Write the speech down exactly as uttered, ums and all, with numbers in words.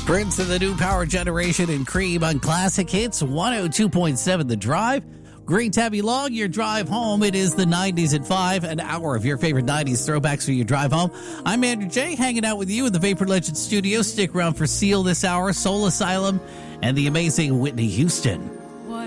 Prince of the New Power Generation and Cream on Classic Hits one oh two point seven The Drive. Great to have you along your drive home. It is the nineties at five, an hour of your favorite nineties throwbacks for your drive home. I'm Andrew J, hanging out with you in the Vapor Legend studio. Stick around for Seal this hour, Soul Asylum, and the amazing Whitney Houston.